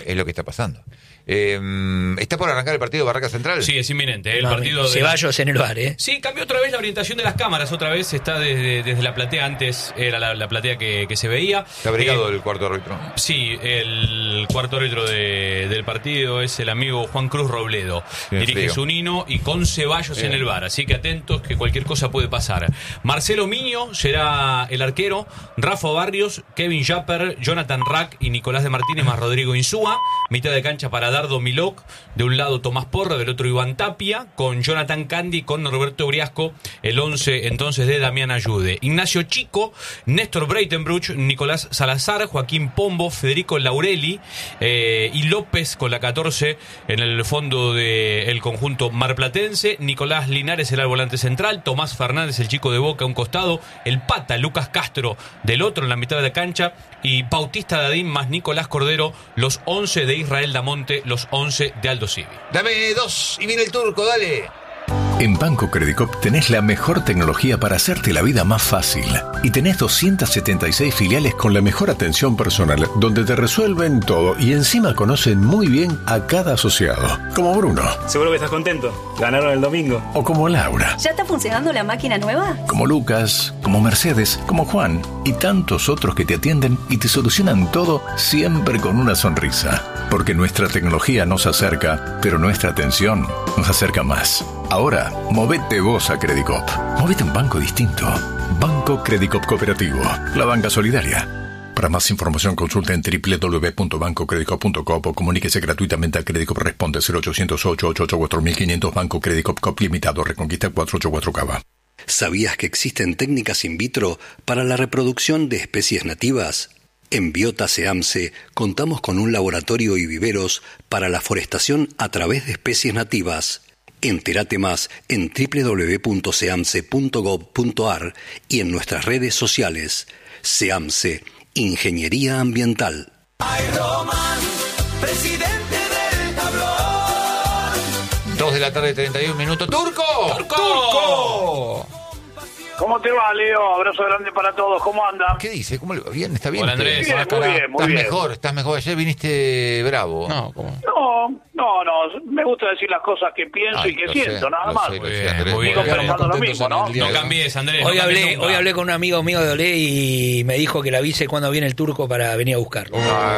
es lo que está pasando. ¿Está por arrancar el partido de Barraca Central? Sí, es inminente. El partido Ceballos en el bar, Sí, cambió otra vez la orientación de las cámaras. Otra vez está desde la platea. Antes era la platea que se veía. Está abrigado el cuarto árbitro. Sí, el cuarto árbitro del partido es el amigo Juan Cruz Robledo. Dirige Zunino y con Ceballos en el bar. Así que atentos que cualquier cosa puede pasar. Marcelo Miño será el arquero. Rafa Barrios, Kevin Japper, Jonathan Rack y Nicolás de Martínez más Rodrigo Insúa. Mitad de cancha para Dardo Milok, de un lado Tomás Porra, del otro Iván Tapia, con Jonathan Candy, con Norberto Briasco, el 11 entonces de Damián Ayude. Ignacio Chico, Néstor Breitenbruch, Nicolás Salazar, Joaquín Pombo, Federico Laureli y López con la 14 en el fondo del conjunto marplatense. Nicolás Linares será el volante central, Tomás Fernández, el chico de Boca, a un costado, el pata Lucas Castro del otro en la mitad de la cancha y Bautista Dadín más Nicolás Cordero, los 11 de Israel Damonte, los 11 de Aldo Civi. Dame 2 y viene el turco, dale. En Banco Credicop tenés la mejor tecnología para hacerte la vida más fácil. Y tenés 276 filiales con la mejor atención personal, donde te resuelven todo y encima conocen muy bien a cada asociado. Como Bruno. Seguro que estás contento. Ganaron el domingo. O como Laura. ¿Ya está funcionando la máquina nueva? Como Lucas, como Mercedes, como Juan y tantos otros que te atienden y te solucionan todo siempre con una sonrisa. Porque nuestra tecnología nos acerca, pero nuestra atención nos acerca más. Ahora, movete vos a Credicop. Movete a un banco distinto. Banco Credicop Cooperativo. La banca solidaria. Para más información consulta en www.bancocredicop.com o comuníquese gratuitamente a Credicop. Responde 0800-888-4500. Banco Credicop Cop Limitado. Reconquista 484 Cava. ¿Sabías que existen técnicas in vitro para la reproducción de especies nativas? En Biota SEAMSE contamos con un laboratorio y viveros para la forestación a través de especies nativas. Entérate más en www.seamse.gov.ar y en nuestras redes sociales. SEAMSE, Ingeniería Ambiental. Ay, Román, presidente del tablón. 2 de la tarde, 31 minutos. ¡Turco! ¡Turco! ¿Cómo te va, Leo? Abrazo grande para todos. ¿Cómo anda? ¿Qué dice? ¿Cómo le va? ¿Bien? ¿Está bien? Hola, Andrés. Bien, muy bien, muy bien. Estás mejor. Ayer viniste bravo. No, me gusta decir las cosas que pienso y que siento, nada más. Muy bien. Pensando lo mismo, ¿no? No cambies, Andrés. Hoy hablé con un amigo mío de Olé y me dijo que le avise cuando viene el turco para venir a buscarlo.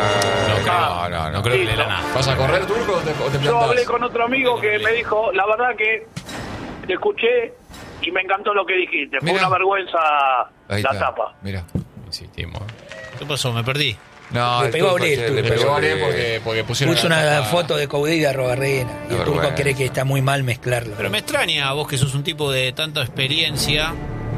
No creo que le da nada. ¿Vas a correr, turco, o te plantás? Yo hablé con otro amigo que me dijo, la verdad que te escuché y me encantó lo que dijiste. Fue una vergüenza la tapa. Mira. Insistimos. ¿Qué pasó? Me perdí. No, le pegó a Olé. Le pegó a Olé porque pusieron... Puso una foto de Coudet y de Arrobarrena. Y el turco cree que está muy mal mezclarlo. Pero me extraña vos que sos un tipo de tanta experiencia.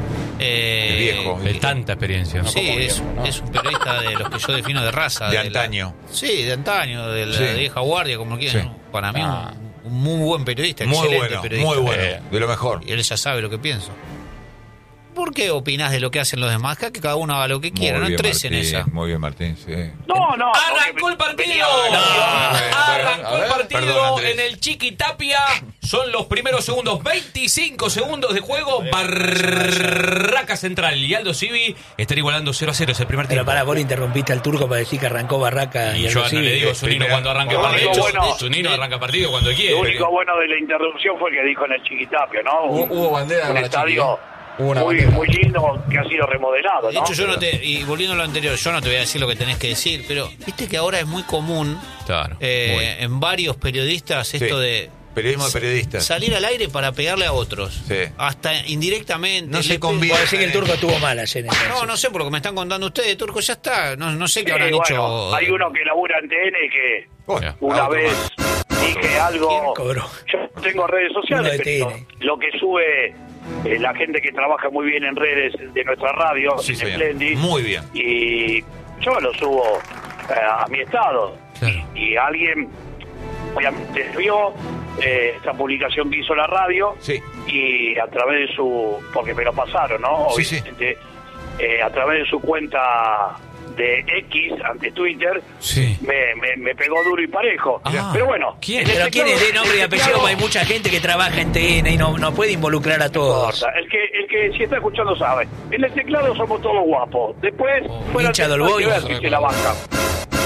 Viejo. De tanta experiencia. Sí, es un periodista de los que yo defino de raza. De antaño. De antaño, de la vieja guardia, como quieran. Sí. Para mí un muy buen periodista, muy excelente bueno, periodista. Muy bueno, de lo mejor. Y él ya sabe lo que pienso. ¿Por qué opinás de lo que hacen los demás? Que cada uno haga lo que quiera, no entres en esa. Muy bien, Martín, sí. No. ¡Arrancó el partido! Arrancó el partido en el Chiquitapia. Son los primeros segundos, 25 segundos de juego. Barraca Central y Aldo Civi están igualando 0-0. Es el primer tiempo. Pero para, vos le interrumpiste al turco para decir que arrancó Barraca y yo Aldo Civi. No le digo a Zunino cuando arranque el partido. Zunino arranca partido cuando quiere. Lo único bueno de la interrupción fue que dijo en el Chiquitapio, ¿no? Hubo bandera. Un estadio muy lindo que ha sido remodelado, ¿no? De hecho, y volviendo a lo anterior, yo no te voy a decir lo que tenés que decir, pero viste que ahora es muy común en varios periodistas esto de... Periodismo de periodistas. Salir al aire para pegarle a otros. Sí. Hasta indirectamente. No se conviene. Puede decir que el turco estuvo mal ayer. No sé por lo que me están contando ustedes. Turco ya está. No sé qué habrán hecho. Hay uno que labura en TN y que una vez dije algo. Yo tengo redes sociales, pero lo que sube la gente que trabaja muy bien en redes de nuestra radio, Splendid. Muy bien. Y yo lo subo a mi estado. Claro. Y alguien, obviamente, vio esta publicación que hizo la radio y a través de porque me lo pasaron, ¿no? Obviamente, a través de su cuenta de X, ante Twitter, me pegó duro y parejo. Pero bueno. ¿Pero quién es de nombre y apellido? Hay mucha gente que trabaja en TN y no puede involucrar a todos. El que si está escuchando sabe. En el teclado somos todos guapos. Después, hincha del Boy. Se la banca.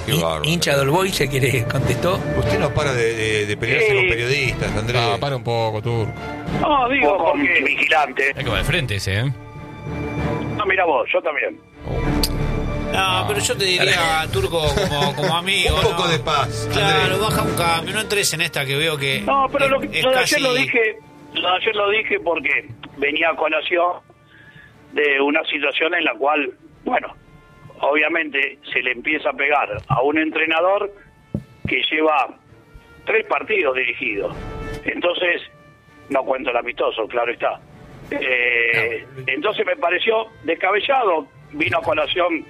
Qué bárbaro. Hincha del Boy se quiere contestó. Usted no para de pelearse con periodistas, Andrés. No, para un poco, Turco. No, digo porque vigilante. Hay que va de frente ese, ¿eh? No, mira vos, yo también. No, pero yo te diría, Turco, como amigo. Un poco de paz. Claro, Andrés. baja un cambio, no entres en esta que veo que. No, pero lo de es ayer lo dije porque venía a colación de una situación en la cual, bueno, obviamente se le empieza a pegar a un entrenador que lleva 3 partidos dirigidos. Entonces, no cuento el amistoso, claro está. Entonces me pareció descabellado, vino a colación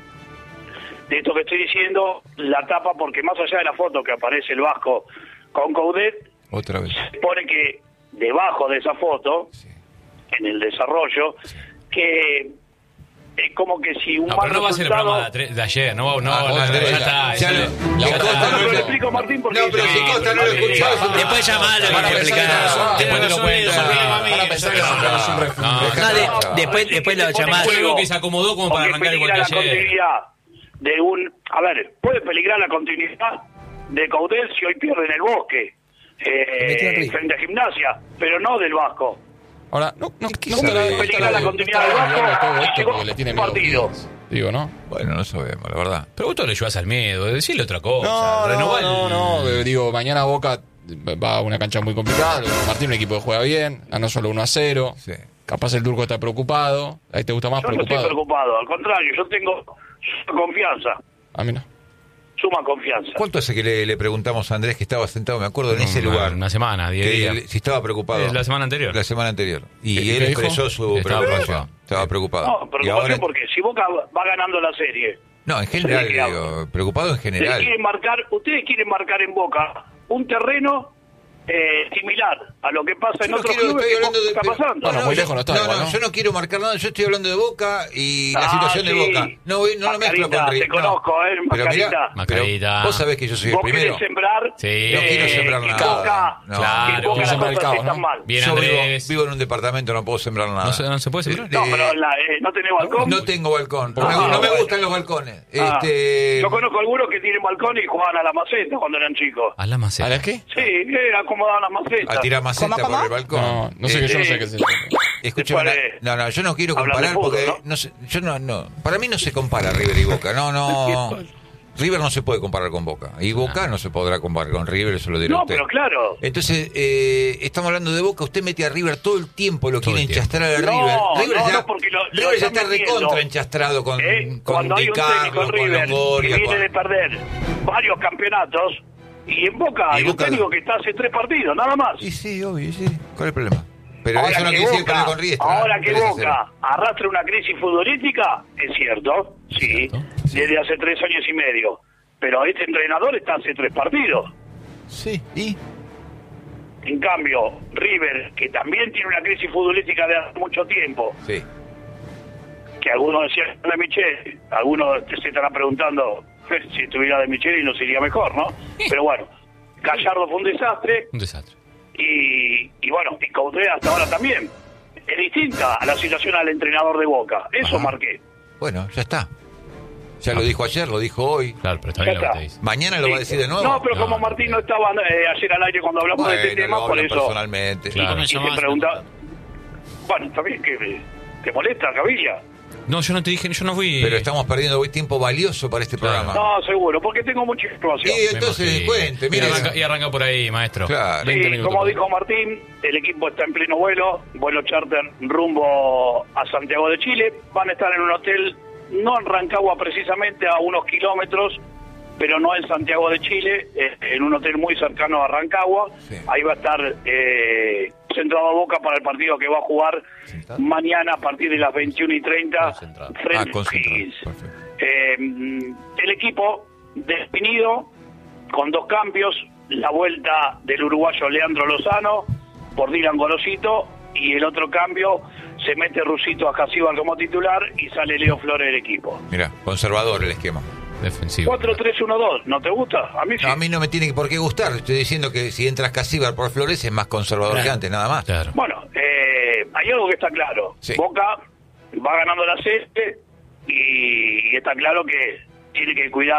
de esto que estoy diciendo, la tapa, porque más allá de la foto que aparece el Vasco con Coudet, Otra vez. se pone que debajo de esa foto, en el desarrollo, que es como que si un No, mal pero no va a ser el resultado... programa de ayer, no, Andrés, ya está. ya eso- lo- ya Costa está. no Lo lo- explico, Martín, porque... No, pero si Costa no lo escuchaba, es un- Después llamalo y Para te pensar explicás. que Después te lo cuento. Para pensar que es un refugio. No, después lo llamás. Un juego que se acomodó como para porque arrancar igual peligra que la ayer. continuidad de un... A ver, puede peligrar la continuidad de Coudet si hoy pierde en el Bosque, metió en River. frente a Gimnasia, pero no del Vasco. Ahora, no peligra la continuidad del Vasco todo y esto llegó porque le tiene un miedo. partido. Digo, ¿no? Bueno, no sabemos, la verdad. Pero vos todo le llevas al miedo, decirle otra cosa. No, renovar no. Digo, mañana Boca va a una cancha muy complicada. Martín, un equipo que juega bien, ganó solo 1-0. Sí. Capaz el Turco está preocupado. Ahí te gusta más Yo no estoy preocupado. preocupado, al contrario, yo tengo confianza, A mí no. suma confianza. ¿Cuánto hace que le preguntamos a Andrés que estaba sentado, me acuerdo, en ese lugar? Una semana, 10 Que días. si estaba preocupado. La semana anterior. La semana anterior. Y ¿Qué él dijo? expresó su Estaba preocupación. preocupado. Estaba preocupado. No, Y preocupación ahora, porque si Boca va ganando la serie, no, en general, Sí, digo, preocupado en general. ustedes quieren marcar en Boca un terreno similar a lo que pasa en Yo no otros quiero- clubes estoy que hablando de- está pasando. Bueno, muy lejos no está igual, ¿no? Yo no quiero marcar nada, yo estoy hablando de Boca y la situación de sí. Boca. No lo mezclo con Mascarita, River. te conozco, Pero Mascarita. mirá, Mascarita. pero vos sabés que yo soy el Vos primero. querés sembrar, Sí. No quiero sembrar que nada. Boca, No. Claro. que Boca Quiero las sembrar el cosas caos, están ¿no? mal. Bien, Yo Andrés. vivo en un departamento, no puedo sembrar nada. No se puede sembrar. No, pero no tenés balcón. No tengo balcón. Ah, no me bueno. gustan los balcones. Yo conozco algunos que tienen balcón y jugaban a la maceta cuando eran chicos. A la maceta. ¿A la qué? Sí, acomodaban la maceta. a tirar maceta por el balcón. No sé que yo no sé qué es eso. Escúchame, Después no, yo no quiero hablan comparar de fútbol, porque ¿no? no sé, yo no, para mí no se compara River y Boca. No. River no se puede comparar con Boca y Boca no se podrá comparar con River, eso lo dirá No, usted. pero claro. Entonces, estamos hablando de Boca, usted mete a River todo el tiempo, lo Todo quiere el tiempo. enchastrar a No, River. River no, ya, no, porque lo River ya están está metiendo. recontra enchastrado con Cuando hay Di un técnico Carlo, en con River que Longoria. viene de perder varios campeonatos y en Boca hay un Boca técnico no. que está hace 3 partidos, nada más. Y sí, obvio, sí. ¿Cuál es el problema? Pero Ahora eso no que quiere decir Boca- perder con Riestra. Ahora que 3-0. Boca arrastra una crisis futbolística, es cierto, sí, desde hace 3 años y medio. Pero este entrenador está hace 3 partidos. Sí, ¿y? En cambio, River, que también tiene una crisis futbolística de hace mucho tiempo, Sí. que algunos decían de Micheli, algunos se estarán preguntando si estuviera de Micheli nos iría mejor, ¿no? Pero bueno, Gallardo fue un desastre Un desastre. y bueno, y Coudet hasta ahora también. Es distinta a la situación al entrenador de Boca. Eso Ajá. marqué. Bueno, ya está. Ya lo dijo ayer, lo dijo hoy. Claro, pero está Ya bien lo que está. te dice. Mañana lo Sí. va a decir de nuevo. No, pero No, como no, Martín no estaba ayer al aire cuando hablamos de este Bueno, tema, lo por hablan eso. personalmente. Claro. Y se pregunta. Bueno, está bien que te molesta, Cavilla. No, yo no te dije, yo no fui. Pero estamos perdiendo hoy tiempo valioso para este programa. No, seguro, porque tengo mucha información. Y entonces, cuente, mire. Y arranca por ahí, maestro. Claro. Sí, 20 minutos. como dijo Martín, el equipo está en pleno vuelo charter rumbo a Santiago de Chile. Van a estar en un hotel, no en Rancagua precisamente, a unos kilómetros, pero no en Santiago de Chile, en un hotel muy cercano a Rancagua. Sí. Ahí va a estar centrado a Boca para el partido que va a jugar ¿Sentado? mañana a partir de las 21:30 Concentrado. frente a concentrado. Higgins. Perfecto. El equipo definido con 2 cambios, la vuelta del uruguayo Leandro Lozano por Dylan Gorosito y el otro cambio se mete Rusito a Casíbal como titular y sale Leo Flores del equipo. Mira, conservador el esquema. Defensivo. 4-3-1-2, ¿no te gusta? A mí sí. No, a mí no me tiene por qué gustar. Estoy diciendo que si entras Casíbar por Flores es más conservador Claro. que antes, nada más. Claro. Bueno, hay algo que está claro. Sí. Boca va ganando la serie y está claro que tiene que cuidar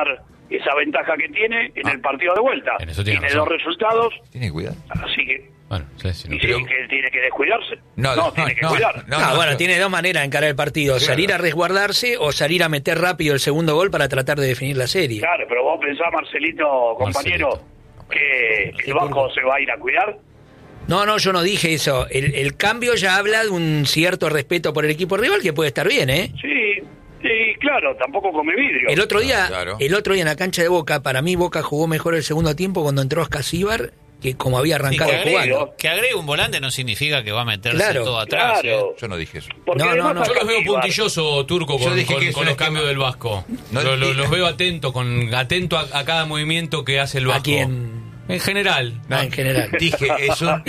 esa ventaja que tiene en el partido de vuelta. Tiene razón. los resultados. Tiene que cuidar. Así que... Bueno, sí, ¿Y que tiene que descuidarse? Tiene que cuidar. Bueno, tiene dos maneras de encarar el partido. Claro. Salir a resguardarse o salir a meter rápido el segundo gol para tratar de definir la serie. Claro, pero vos pensás, Marcelito, compañero, que el Vasco se va a ir a cuidar. No, yo no dije eso. El cambio ya habla de un cierto respeto por el equipo rival que puede estar bien, ¿eh? Sí, claro, tampoco come vidrio. El otro día en la cancha de Boca, para mí Boca jugó mejor el segundo tiempo cuando entró Ascasíbar que como había arrancado jugando. Que agregue un volante no significa que va a meterse todo atrás. Claro. Yo no dije eso. No. Yo los veo puntilloso, Turco, con los cambios del Vasco. Los veo atento a cada movimiento que hace el Vasco. ¿A quién? En general. En general. Dije eso.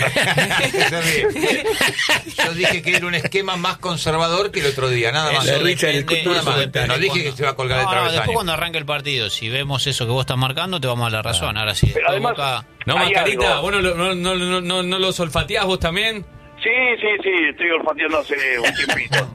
Yo dije que era un esquema más conservador que el otro día, nada más. No dije que se va a colgar el travesaño. Después cuando arranque el partido, si vemos eso que vos estás marcando, te vamos a dar la razón. Ahora sí. Pero además, no, Mascarita, vos no lo solfateás vos también. Sí, estoy olfateando hace un tiempito.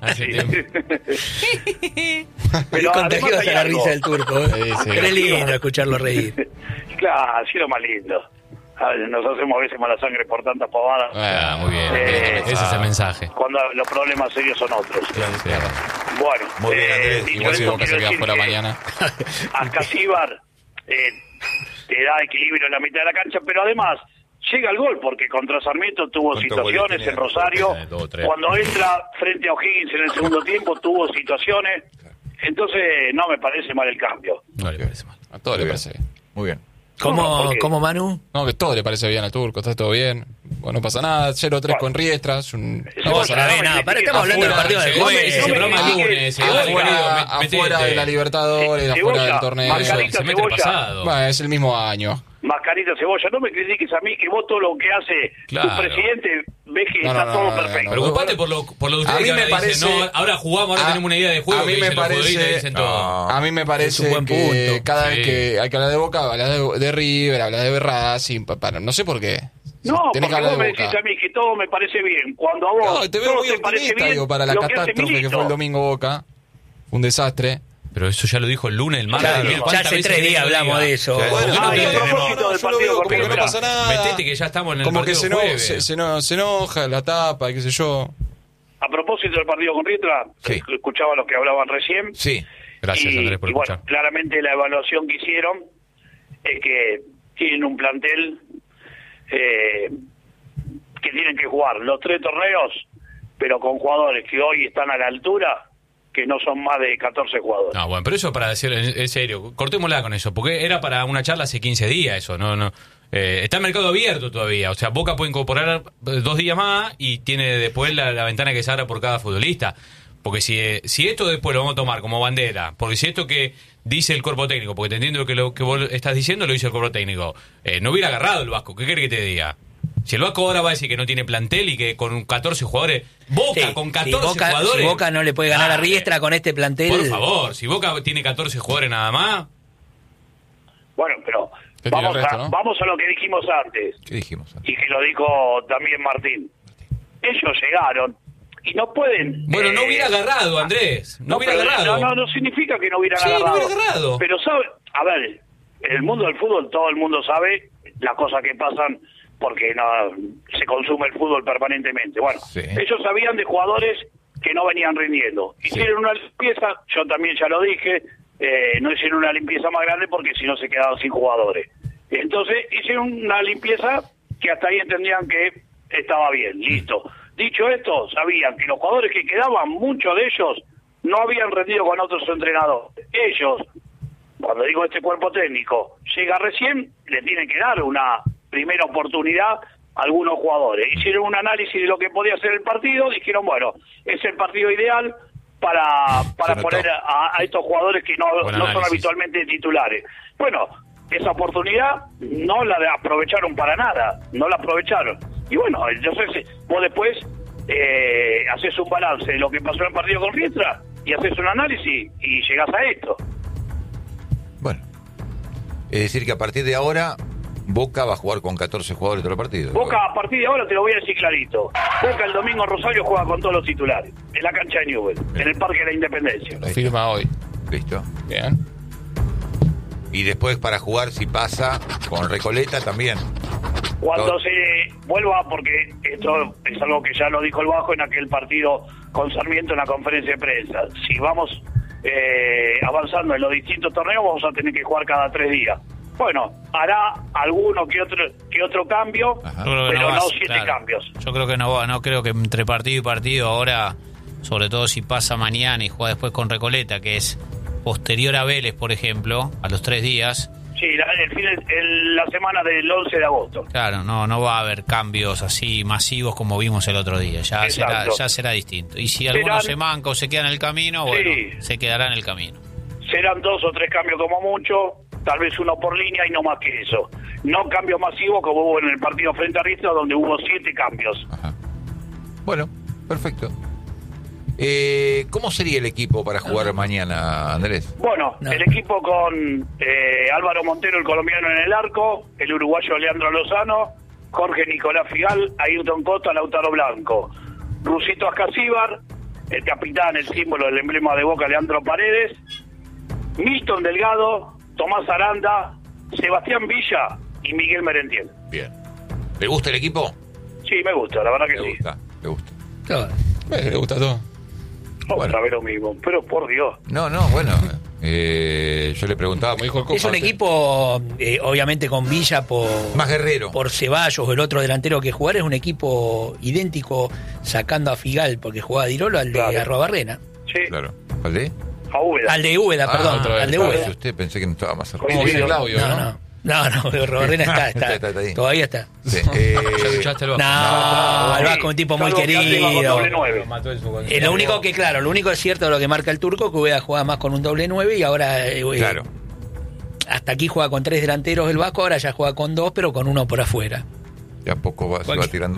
Pero contagiosa la risa del Turco. Es lindo escucharlo reír. Claro, sí, lo más lindo. Nos hacemos a veces mala sangre por tantas pavadas. Muy bien. Ese es el mensaje. Cuando los problemas serios son otros. Claro. Bueno, muy bien, Andrés. Igual si Boca se queda fuera mañana. Ascasíbar te da equilibrio en la mitad de la cancha, pero además llega el gol, porque contra Sarmiento tuvo situaciones en Rosario. Cuando entra frente a O'Higgins en el segundo tiempo tuvo situaciones. Entonces no me parece mal el cambio. No le parece mal. A todo le parece bien. Muy bien. ¿Cómo, Manu? No, que todo le parece bien al Turco, está todo bien. Bueno, no pasa nada, 0-3 con Riestra. No pasa nada. Estamos hablando del partido del jueves. Afuera de la Libertadores, afuera del torneo. Se mete el pasado. Bueno, es el mismo año. Mascarita Cebolla, no me critiques a mí, que vos todo lo que hace tu presidente ves que está todo perfecto. Preocupate por lo de ustedes. A mí me parece, ahora jugamos, ahora tenemos una idea de juego. A mí me parece que cada vez que hay que hablar de Boca, hablar de River, hablar de Racing, no sé por qué. No, porque vos me decís a mí que todo me parece bien. Cuando a vos no, te veo muy optimista, digo, para la catástrofe que fue el domingo Boca. Un desastre. Pero eso ya lo dijo el lunes, el martes. Ya hace 3 días hablamos de eso. A propósito del partido con River, no pasa nada. Metete que ya estamos en el como partido que se enoja, la tapa, qué sé yo. A propósito del partido con Riestra, escuchaba los que hablaban recién. Sí. Gracias, Andrés, por escuchar. Bueno, claramente la evaluación que hicieron es que tienen un plantel que tienen que jugar los 3 torneos, pero con jugadores que hoy están a la altura, que no son más de 14 jugadores. No, bueno, pero eso para decir en serio, cortémosla con eso, porque era para una charla hace 15 días eso, no. Está el mercado abierto todavía, o sea, Boca puede incorporar 2 días más y tiene después la ventana que se abra por cada futbolista. Porque si esto después lo vamos a tomar como bandera, porque si esto que dice el cuerpo técnico, porque te entiendo lo que vos estás diciendo, lo dice el cuerpo técnico, no hubiera agarrado el Vasco, ¿qué querés que te diga? Si el Vasco ahora va a decir que no tiene plantel y que con 14 jugadores, Boca con 14 jugadores... Si Boca no le puede ganar a Riestra con este plantel... Por favor, si Boca tiene 14 jugadores nada más... Bueno, pero vamos a lo que dijimos antes. ¿Qué dijimos antes? Y que lo dijo también Martín. Ellos llegaron y no pueden... Bueno, no hubiera agarrado, Andrés. No hubiera agarrado. No significa que no hubiera agarrado. No hubiera agarrado. Pero sabe, a ver, en el mundo del fútbol todo el mundo sabe las cosas que pasan porque se consume el fútbol permanentemente. Bueno, ellos sabían de jugadores que no venían rindiendo. Hicieron una limpieza, yo también ya lo dije, no hicieron una limpieza más grande porque si no se quedaban sin jugadores. Entonces hicieron una limpieza que hasta ahí entendían que estaba bien, listo. Dicho esto, sabían que los jugadores que quedaban, muchos de ellos, no habían rendido con otros entrenadores. Ellos, cuando digo este cuerpo técnico, llega recién, le tienen que dar una primera oportunidad a algunos jugadores. Hicieron un análisis de lo que podía ser el partido, dijeron, bueno, es el partido ideal para poner a estos jugadores que no son habitualmente titulares. Bueno, esa oportunidad no la aprovecharon para nada, no la aprovecharon. Y bueno, entonces vos después haces un balance de lo que pasó en el partido con Riestra y haces un análisis y llegás a esto. Bueno, es decir que a partir de ahora Boca va a jugar con 14 jugadores todo el partido. Boca a partir de ahora te lo voy a decir clarito. Boca el domingo en Rosario juega con todos los titulares, en la cancha de Newell, en el Parque de la Independencia. Lo firma hoy. Listo. Bien. Y después para jugar, si pasa, con Recoleta también. Cuando se vuelva, porque esto es algo que ya lo dijo el Bajo en aquel partido con Sarmiento en la conferencia de prensa. Si vamos avanzando en los distintos torneos, vamos a tener que jugar cada 3 días. Bueno, hará alguno que otro cambio, pero no 7 cambios. Yo creo que no creo que entre partido y partido ahora, sobre todo si pasa mañana y juega después con Recoleta, que es posterior a Vélez, por ejemplo, a los 3 días. Sí, la semana del 11 de agosto. Claro, no va a haber cambios así masivos como vimos el otro día. Ya será distinto. Y si alguno se manca o se queda en el camino, bueno, se quedará en el camino. Serán 2 o 3 cambios como mucho, tal vez uno por línea y no más que eso. No cambios masivos como hubo en el partido frente a Riestra, donde hubo 7 cambios. Ajá. Bueno, perfecto. ¿Cómo sería el equipo para jugar mañana, Andrés? Bueno, el equipo con Álvaro Montero, el colombiano, en el arco, el uruguayo Leandro Lozano, Jorge Nicolás Figal, Ayrton Costa, Lautaro Blanco, Rusito Ascasíbar, el capitán, el símbolo, el emblema de Boca, Leandro Paredes, Milton Delgado, Tomás Aranda, Sebastián Villa y Miguel Merentiel. Bien. ¿Le gusta el equipo? Sí, me gusta, la verdad que me sí. Me gusta. Le gusta todo. Otra vez lo mismo, pero por Dios. No, bueno. Yo le preguntaba. Es un equipo, obviamente con Villa más guerrero. Por Ceballos, el otro delantero que jugar, es un equipo idéntico, sacando a Figal, porque jugaba Dirolo, al de Arrobarrena. Sí. Claro. ¿Al de? A Úbeda. Al de Úbeda, perdón. Al de Úbeda. Usted pensé que no estaba más cerca. Como viene Claudio, No, Arrobarena está. Todavía está. Sí. ¿Ya escuchaste el Vasco? El Vasco es un tipo muy querido. Lo único que, claro, lo único es cierto de lo que marca el turco, que Úbeda juega más con un doble 9 y ahora claro. Hasta aquí juega con 3 delanteros el Vasco, ahora ya juega con 2, pero con 1 por afuera. Y a poco se va tirando.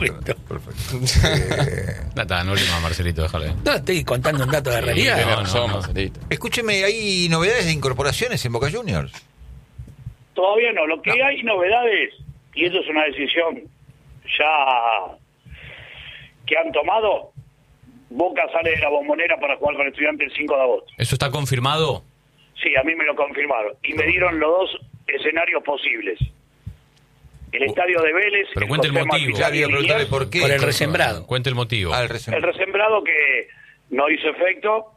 Perfecto. No última, Marcelito, déjale. No, estoy contando un dato de realidad. No. Escúcheme, ¿hay novedades de incorporaciones en Boca Juniors? Todavía no. Lo que hay novedades, y eso es una decisión ya que han tomado, Boca sale de la Bombonera para jugar con Estudiantes el 5 de agosto. ¿Eso está confirmado? Sí, a mí me lo confirmaron. Y me dieron los 2 escenarios posibles. El estadio de Vélez. Pero cuente el motivo. ¿Por qué? Por el resembrado. Cuente el motivo. El resembrado que no hizo efecto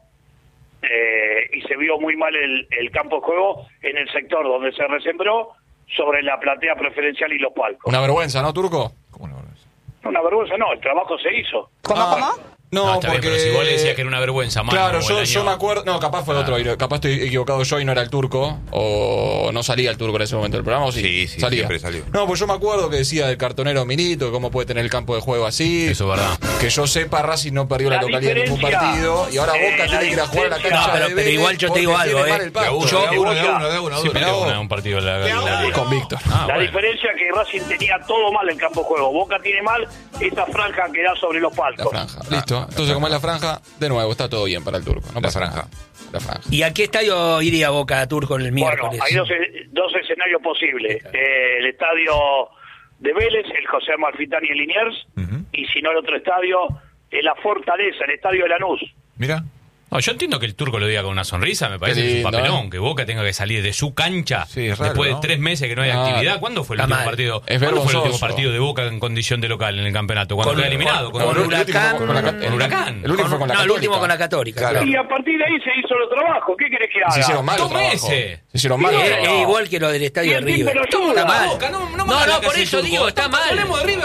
y se vio muy mal el campo de juego en el sector donde se resembró, sobre la platea preferencial y los palcos. Una vergüenza, ¿no, Turco? ¿Cómo una vergüenza? No, una vergüenza no, el trabajo se hizo. ¿Cómo? No, está porque... bien, pero si vos le decías que era una vergüenza, mano, claro, yo me acuerdo... No, capaz fue otro, capaz estoy equivocado yo y no era el Turco, o no salía el Turco en ese momento del programa, o sí salía. Siempre salió. No, pues yo me acuerdo que decía del cartonero Milito, que cómo puede tener el campo de juego así. Eso es verdad. Que yo sepa, Racing no perdió la localidad en ningún partido, y ahora Boca tiene que ir a jugar a la cancha de Vélez. Pero igual yo te digo algo, de uno, un partido con Víctor. La diferencia es que Racing tenía todo mal en el campo de juego. Boca tiene mal esa franja que da sobre los palcos. La franja, listo. Entonces, como es la franja, de nuevo, está todo bien para el Turco. No pasa nada. La franja. ¿Y a qué estadio iría Boca, Turco, el miércoles? Bueno, hay dos escenarios posibles. El estadio de Vélez, el José Amalfitani y el Liniers, y si no el otro estadio, la Fortaleza, el estadio de Lanús. Mira. No, yo entiendo que el Turco lo diga con una sonrisa, me parece que es un papelón, que Boca tenga que salir de su cancha después de 3 meses que no hay actividad. ¿Cuándo fue el último partido? ¿Cuándo fue el último partido de Boca en condición de local en el campeonato? ¿Cuándo quedó eliminado? Con Huracán. El último fue con la Católica. El último con la Católica. Claro. Y a partir de ahí se hizo el trabajo. ¿Qué querés que haga? Se hicieron mal 2 meses. Se hicieron mal. Es igual que lo del estadio de River. Está mal. No, por eso digo, está mal. Hablemos de River.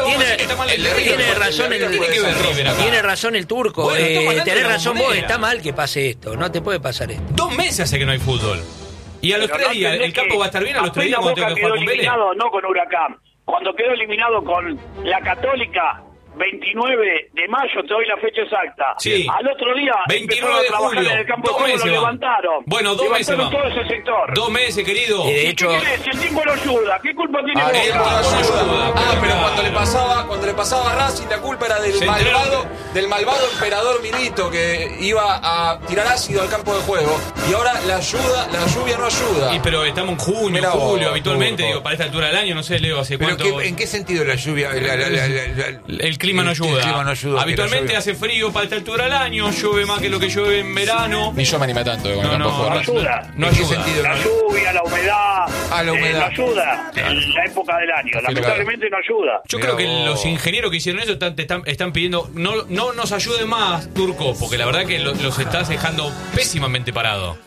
Tiene razón el Turco. Tenés razón vos, está mal que pase esto. No te puede pasar esto. 2 meses hace que no hay fútbol. Y a los 3 días, ¿el campo va a estar bien a los 3 días cuando tenga que jugar con Vélez? No con Huracán. Cuando quedó eliminado con la Católica, 29 de mayo, te doy la fecha exacta. Sí. Al otro día 29 de julio. En el campo de juego, lo levantaron. Bueno, 2 meses más. Todo ese sector. 2 meses, querido. De hecho, si el tiempo no ayuda, ¿qué culpa tiene Boca? Pero cuando le pasaba a Racing, la culpa era del malvado emperador Milito, que iba a tirar ácido al campo de juego, y ahora la lluvia no ayuda. Pero estamos en junio, julio, habitualmente, digo, para esta altura del año, no sé, Leo, hace cuánto... ¿En qué sentido la lluvia? El clima no ayuda. Habitualmente hace frío para esta altura del año, llueve más que lo que llueve en verano. Ni yo me animé tanto. No ayuda. No ayuda. La lluvia, la humedad. No ayuda en la época del año. Lamentablemente no ayuda. Yo creo que los ingenieros que hicieron eso están pidiendo, no nos ayude más, Turco, porque la verdad que los estás dejando pésimamente parado.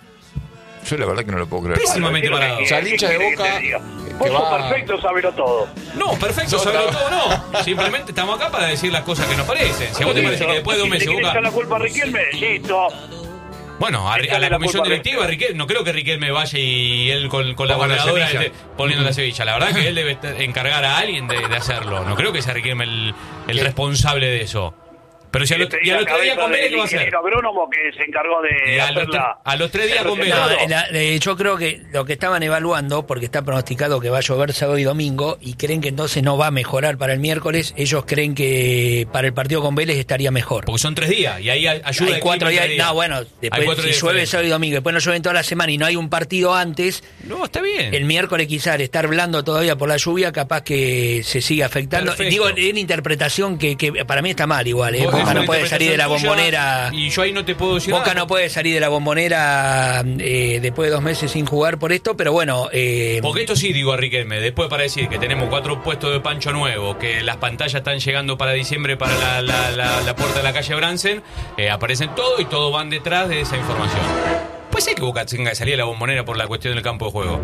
Yo la verdad que no lo puedo creer. Pésimamente parado. O sea, el hincha de Boca... Vos sos perfecto, sabelo todo. No, perfecto, sabelo todo no. Simplemente estamos acá para decir las cosas que nos parecen. Si a vos te parece que después de 2 meses Boca... Boca... la culpa a Riquelme, listo. Bueno, a la comisión directiva, no creo que Riquelme vaya y él con la gobernadora poniendo la Sevilla. La verdad que él debe encargar a alguien de hacerlo. No creo que sea Riquelme el responsable de eso. Pero si al otro día con Vélez, ¿qué va a hacer? El agrónomo que se encargó de a los 3 días con Vélez. Yo creo que lo que estaban evaluando, porque está pronosticado que va a llover sábado y domingo, y creen que entonces no va a mejorar para el miércoles, ellos creen que para el partido con Vélez estaría mejor. Porque son 3 días, y ahí ayuda. Hay 4 días. No, bueno, después si llueve sábado y domingo, después no llueve toda la semana y no hay un partido antes. No, está bien. El miércoles quizás estar blando todavía por la lluvia, capaz que se siga afectando. Perfecto. Digo, es una interpretación que para mí está mal igual, Boca no puede salir de la bombonera. Y yo ahí no te puedo decir Boca no puede salir de la bombonera después de 2 meses sin jugar por esto, pero bueno. Porque esto sí digo a Riquelme, después para decir que tenemos 4 puestos de Pancho Nuevo, que las pantallas están llegando para diciembre para la puerta de la calle Bransen, aparecen todo y todos van detrás de esa información. Pues sí que Boca tenga que salir de la bombonera por la cuestión del campo de juego.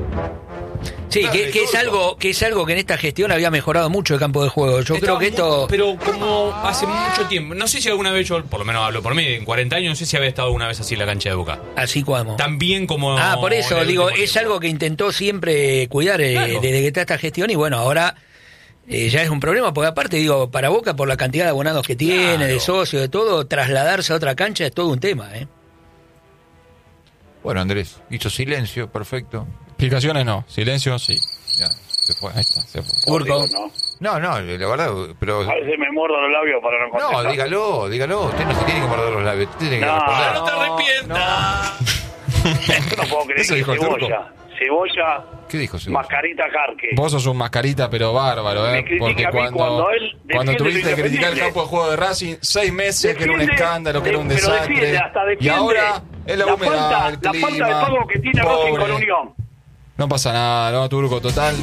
Sí, que es algo que en esta gestión había mejorado mucho el campo de juego. Yo creo que esto... Pero como hace mucho tiempo, no sé si alguna vez yo, por lo menos hablo por mí, en 40 años, no sé si había estado alguna vez así en la cancha de Boca. Así como. También como... por eso, digo, es algo que intentó siempre cuidar desde que está esta gestión y bueno, ahora... ya es un problema, porque aparte, digo, para Boca, por la cantidad de abonados que tiene, de socios, de todo, trasladarse a otra cancha es todo un tema, Bueno, Andrés, hizo silencio, perfecto. Explicaciones no, silencio sí. Ya, se fue. Ahí está, se fue. Turco. No, la verdad, pero... A veces me muerdo los labios para no contestar. No, dígalo. Usted no se tiene que morder los labios. Usted tiene que responder. No te arrepientas. Yo no puedo creer Eso que dijo el Cebolla. ¿Qué dijo Cebolla? Mascarita Jarque. Vos sos un mascarita, pero bárbaro, Porque cuando él tuviste que criticar el campo de juego de Racing, 6 meses, que era un escándalo, que era un desastre. Y ahora es la humedad, el clima. La falta de pago que tiene Racing con Unión. No pasa nada, no, Turco, total.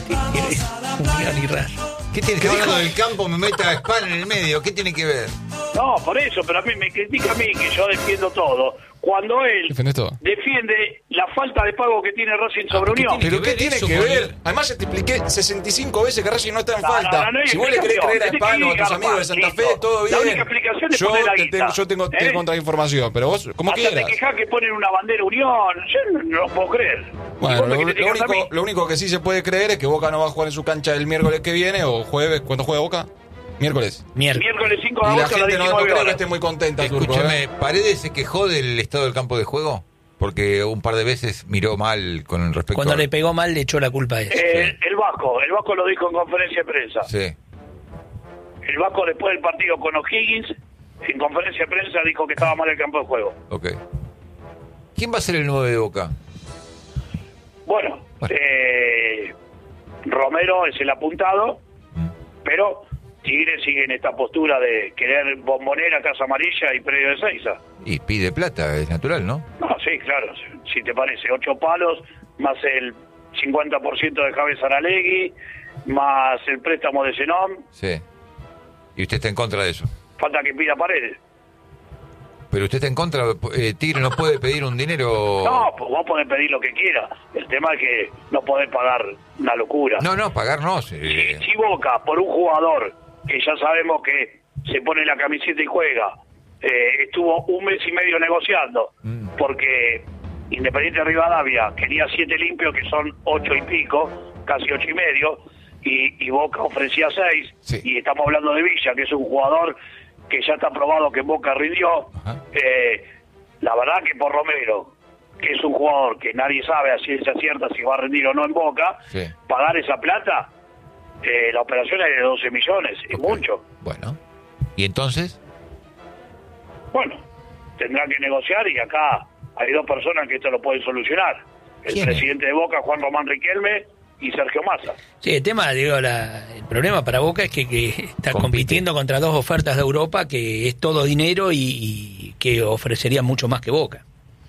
¿Qué tiene que ver con el campo? Me meta a Spal en el medio. ¿Qué tiene que ver? No, por eso, pero a mí me critica a mí que yo defiendo todo. Cuando él defiende la falta de pago que tiene Racing sobre Unión. ¿Pero qué tiene que ver? Además ya te expliqué 65 veces que Racing no está en falta. Si vos le querés creer a Spano o a tus amigos de Santa Fe, todo bien. La única explicación es poner la guita. Yo tengo contrainformación, pero vos, como quieras. Hasta te quejás que ponen una bandera Unión. Yo no lo puedo creer. Bueno, lo único que sí se puede creer es que Boca no va a jugar en su cancha el miércoles que viene o jueves. ¿Cuándo juega Boca? Miércoles 5 de agosto. Y la gente no creo que esté muy contenta. Escúchame, ¿Paredes se quejó del estado del campo de juego? Porque un par de veces miró mal con respecto Cuando le pegó mal le echó la culpa a él. El Vasco lo dijo en conferencia de prensa. Sí. El Vasco después del partido con O'Higgins, en conferencia de prensa dijo que estaba mal el campo de juego. Ok. ¿Quién va a ser el 9 de Boca? Bueno. Romero es el apuntado, pero Tigre sigue en esta postura de querer Bombonera, Casa Amarilla y Predio de Seiza. Y pide plata, es natural, ¿no? No, sí, claro, si te parece, 8 palos, más el 50% de Javier Saralegui, más el préstamo de Zenón. Sí. ¿Y usted está en contra de eso? Falta que pida Paredes. Pero usted está en contra, Tigre no puede pedir un dinero... No, pues vos podés pedir lo que quieras. El tema es que no podés pagar una locura. No, pagar no. Si Boca, por un jugador que ya sabemos que se pone la camiseta y juega, estuvo 1 mes y medio negociando, porque Independiente Rivadavia quería 7 limpios, que son 8 y pico, casi 8 y medio, y Boca ofrecía 6, sí. Y estamos hablando de Villa, que es un jugador que ya está probado que en Boca rindió. La verdad que por Romero, que es un jugador que nadie sabe a ciencia cierta si va a rendir o no en Boca, sí. Pagar esa plata, la operación es de 12 millones, es mucho. Bueno, ¿y entonces? Bueno, tendrá que negociar, y acá hay 2 personas que esto lo pueden solucionar. El presidente de Boca, Juan Román Riquelme, y Sergio Massa. Sí, el tema, digo, el problema para Boca es que está compitiendo contra dos ofertas de Europa, que es todo dinero y que ofrecería mucho más que Boca.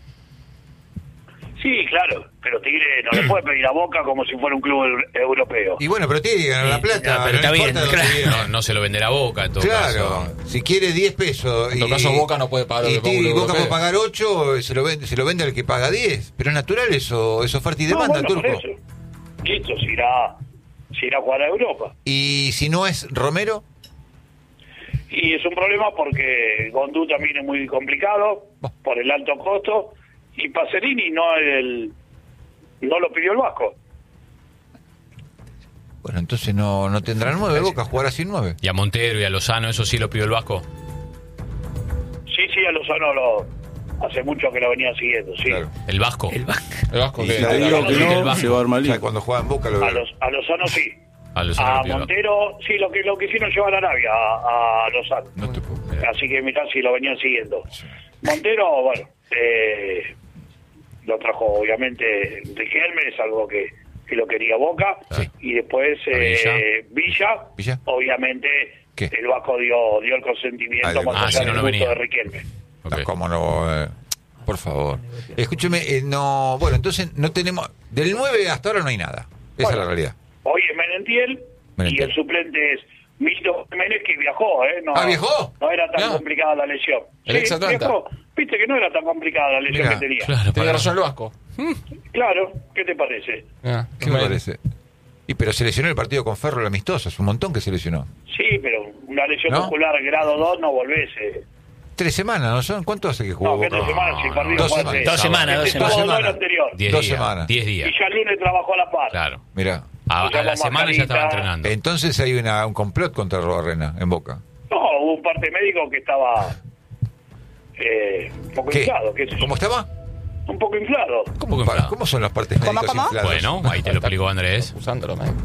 Sí, claro, pero Tigre no le puede pedir a Boca como si fuera un club europeo. Y bueno, pero Tigre gana la plata. No, pero está bien, claro. No se lo venderá a Boca en todo caso. Si quiere 10 pesos. En todo caso, Boca no puede pagar. Y Boca puede pagar 8, se lo vende al que paga 10. Pero es natural eso, es oferta y demanda, el turco. Listo, se irá a jugar a Europa. ¿Y si no es Romero? Y es un problema porque Gondú también es muy complicado por el alto costo. Y Pacerini no lo pidió el Vasco. Bueno, entonces no tendrá 9 Boca, jugará sin 9. ¿Y a Montero y a Lozano eso sí lo pidió el Vasco? Sí, a Lozano hace mucho que lo venía siguiendo, sí. Claro. ¿El Vasco? El Vasco que digo que no, se va a armar. Cuando juega en Boca lo veo. A Lozano sí. A Montero, sí, lo que hicieron llevar a Arabia a Lozano. No te puedo creer. Así que mirá si lo venían siguiendo. Sí. Montero, bueno, lo trajo obviamente Riquelme, es algo que lo quería Boca. Sí. Y después Villa, obviamente el Vasco dio el consentimiento más allá del gusto de Riquelme. Okay. ¿Cómo no? Por favor. Escúcheme, bueno, entonces no tenemos... Del 9 hasta ahora no hay nada. Esa es la realidad. Hoy es Menentiel y el suplente es Milton Jiménez, que viajó, ¿viajó? No era tan complicada la lesión. Viajó. Viste que no era tan complicada la lesión que tenía. Claro, tenía razón el Vasco. Claro, ¿qué te parece? ¿Qué me parece? Pero se lesionó el partido con Ferro, el amistoso, es un montón que se lesionó. Sí, pero una lesión muscular grado 2 no volvés. 3 semanas, ¿no son? ¿Cuánto hace que jugó? No, que 3 semanas, si partido 2 semanas. 2 semanas. 10 semanas. 10 días. Y ya el lunes trabajó a la par. Claro. Mira. A la semana ya estaba entrenando. Entonces hay un complot contra Robarrena en Boca. No, hubo un parte médico que estaba un poco inflado. ¿Cómo estaba? Un poco inflado. ¿Cómo son las partes médicas infladas? Bueno, ahí te lo explicó Andrés. Usándolo, médico.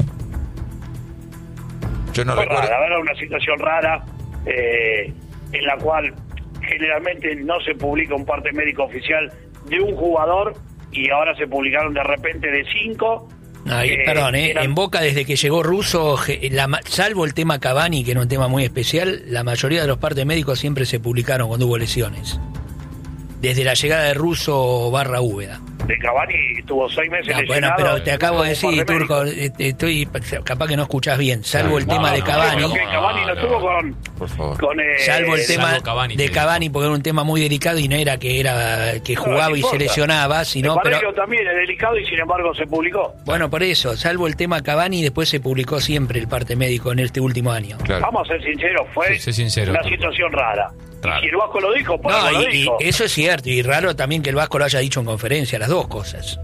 Yo no recuerdo. Era una situación rara en la cual generalmente no se publica un parte médico oficial de un jugador y ahora se publicaron de repente de 5. Perdón, en Boca desde que llegó Russo, salvo el tema Cavani, que era un tema muy especial, la mayoría de los partes médicos siempre se publicaron cuando hubo lesiones. Desde la llegada de Russo / Úbeda. De Cavani estuvo 6 meses lesionado. Bueno, pero te acabo de decir, Turco, estoy capaz que no escuchás bien. Salvo el tema de Cavani. Cavani no estuvo por favor. Salvo el tema de Cavani, porque era un tema muy delicado y no era que jugaba y se lesionaba, sino... Pero también es delicado y sin embargo se publicó. Bueno, por eso, salvo el tema Cavani, después se publicó siempre el parte médico en este último año. Claro. Vamos a ser sinceros, fue una situación rara. Claro. Y el Vasco lo dijo, lo dijo. Y eso es cierto, y raro también que el Vasco lo haya dicho en conferencia, las dos cosas.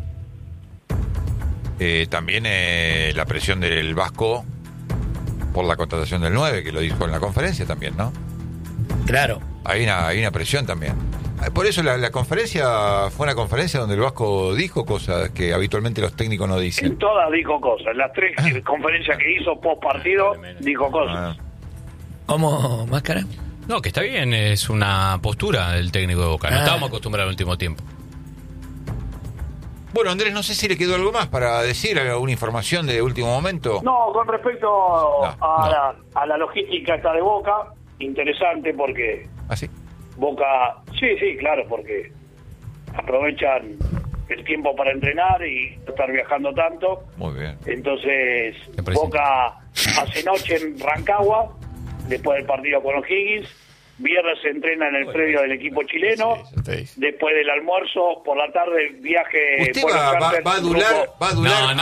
También la presión del Vasco por la contratación del 9, que lo dijo en la conferencia también, ¿no? Claro. Hay una presión también. Por eso la conferencia fue una conferencia donde el Vasco dijo cosas que habitualmente los técnicos no dicen. En todas dijo cosas, en las 3 conferencias que hizo post partido dijo cosas. ¿Cómo, Máscara? No, que está bien, es una postura del técnico de Boca. No estábamos acostumbrados al último tiempo. Bueno, Andrés, no sé si le quedó algo más para decir, alguna información de último momento. No, con respecto a la logística esta de Boca, interesante porque... ¿Ah, sí? Boca, sí, claro, porque aprovechan el tiempo para entrenar y no estar viajando tanto. Muy bien. Entonces, Boca hace noche en Rancagua, después del partido con O'Higgins. Viernes se entrena en el predio del equipo chileno. Después del almuerzo, por la tarde, viaje. ¿Usted va a durar?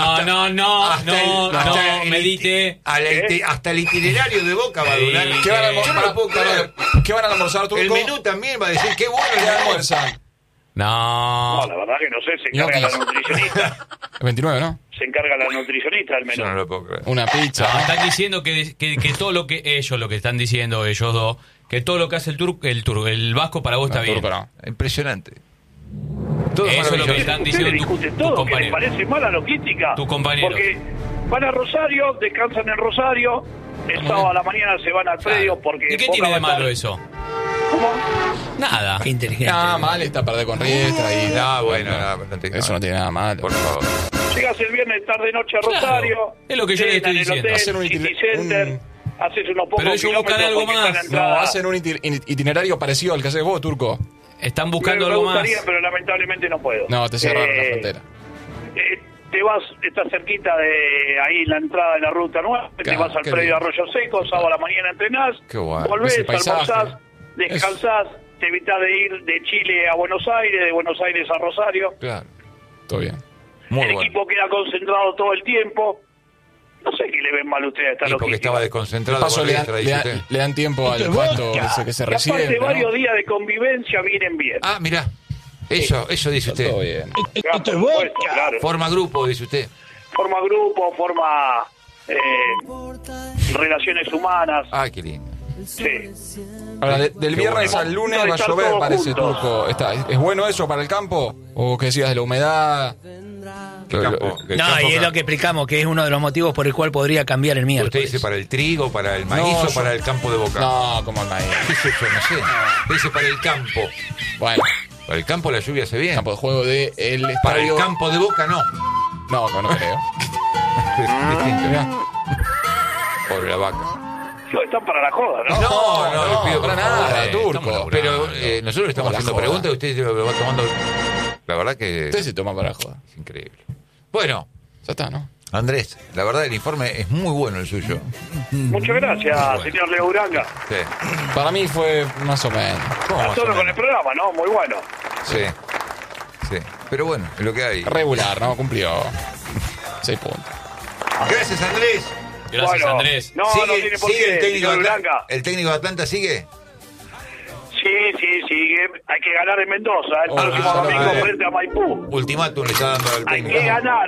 No, medite. Hasta el itinerario de Boca va a durar. ¿Qué van a almorzar, Turco? El menú también va a decir, qué bueno que almuerzan. No, la verdad que no sé, se encarga la nutricionista. El 29, ¿no? Se encarga la nutricionista del menú. Yo no lo puedo creer. Una pizza. No, están diciendo que todo lo que lo que están diciendo ellos dos, que todo lo que hace el Vasco para vos está bien. Impresionante. Todo eso es lo que están diciendo tus compañeros. ¿Les parece mala logística? Tus compañeros. Porque van a Rosario, descansan en Rosario, el sábado a la mañana se van al predio porque... ¿Y qué tiene de malo eso? ¿Cómo? Nada. Qué inteligente. Nada mal está perder con Riestra y... Bueno, eso no tiene nada malo. Por favor. Llegás el viernes tarde-noche a Rosario. Claro, es lo que yo le estoy diciendo. Hacen un City Center, haces unos pocos pero ellos buscan algo más. No, hacen un itinerario parecido al que haces vos, Turco. Están buscando algo más. Pero lamentablemente no puedo. No, te cerraron la frontera. Te vas, estás cerquita de ahí la entrada de la ruta 9, te vas al predio de Arroyo Seco, sábado a la mañana entrenás, volvés, almorzás, descansás, te evitás de ir de Chile a Buenos Aires, de Buenos Aires a Rosario. Claro, todo bien. El equipo queda concentrado todo el tiempo. No sé qué le ven mal a ustedes a esta logística. Porque estaba desconcentrado. Paso le dan tiempo al cuento ese que se recibe. Aparte, varios días de convivencia vienen bien. Ah, mirá. Eso dice usted. Todo bien. Claro. Forma grupo, dice usted. Forma grupo, forma relaciones humanas. Ah, qué lindo. Sí. Ahora, del viernes al lunes va a llover, parece, Turco. ¿Es bueno eso para el campo? ¿O qué decías de la humedad? Y es lo que explicamos, que es uno de los motivos por el cual podría cambiar el miércoles. ¿Usted dice para el trigo, para el maíz o para el campo de Boca? No, como el maíz. ¿Qué es eso? No sé. Usted dice para el campo. Bueno. Para el campo la lluvia se viene. Campo de juego de el estadio. Para el campo de Boca no. No creo. Distinto, ¿verdad? Pobre la vaca. No, están para la joda, ¿no? No, pido para nada, Turco. Pero nosotros le estamos haciendo preguntas y usted lo va tomando. La verdad que. Usted se toma para la joda. Es increíble. Bueno. Ya está, ¿no? Andrés, la verdad el informe es muy bueno el suyo. Muchas gracias, señor Leo Uranga. Sí. Para mí fue más o menos. Solo con el programa, ¿no? Muy bueno. Sí. Pero bueno, es lo que hay. Regular, ¿no? Cumplió 6 puntos. Gracias, Andrés. Gracias, Andrés. No tiene por qué, el técnico de Atlanta. ¿El técnico de Atlanta sigue? Sí, sigue. Hay que ganar en Mendoza el próximo domingo frente a Maipú. Ultimátum le está dando al técnico. Hay que ganar,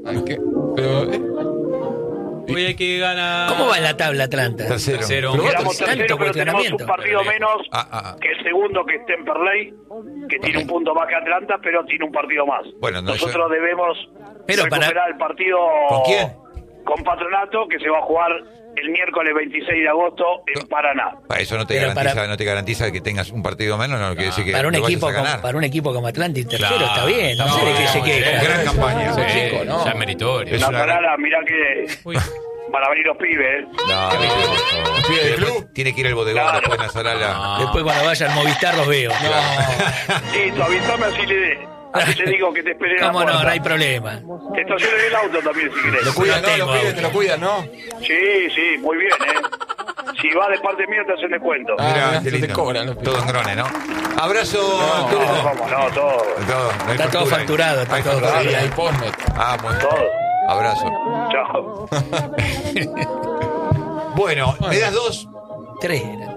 Hoy hay que ganar. ¿Cómo va en la tabla Atlanta? Tercero. Quedamos tercero, pero tenemos un partido menos que el segundo, que es Temperley, que tiene un punto más que Atlanta, pero tiene un partido más. Bueno, nosotros debemos recuperar el partido. ¿Con quién? Con Patronato, que se va a jugar el miércoles 26 de agosto en Paraná. Eso no te garantiza que tengas un partido menos, no quiere decir que para un equipo vayas a ganar. para un equipo como Atlanta tercero está bien, no sé de qué se queja. Gran campaña. Chico, ¿no? Ya meritorio. La parada, mirá que van a venir los pibes. Los pibes del club. Tiene que ir al bodegón después de Nazarala. Después cuando vaya al Movistar los veo. Listo, avísame así le digo que te esperen. ¿Cómo no? No hay problema. Te estaciones el auto también si querés. Lo cuidan, ¿no? Los pibes te lo cuidan, ¿no? Sí, muy bien, Si va de parte mía te hacen descuento. Mirá, te cobran los pibes. Todo en grone, ¿no? Abrazo. Todo. Está todo facturado. Está todo facturado. Hay Postnet. Bueno. Todo. Abrazo. Chao. Bueno, ¿me das 2? 3.